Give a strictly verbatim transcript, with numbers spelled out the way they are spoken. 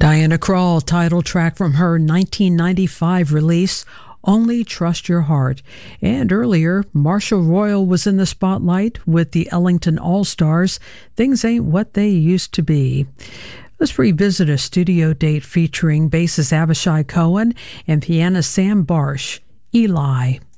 Diana Krall, title track from her nineteen ninety-five release, Only Trust Your Heart. And earlier, Marshall Royal was in the spotlight with the Ellington All-Stars, Things Ain't What They Used to Be. Let's revisit a studio date featuring bassist Avishai Cohen and pianist Sam Barsh, Eli.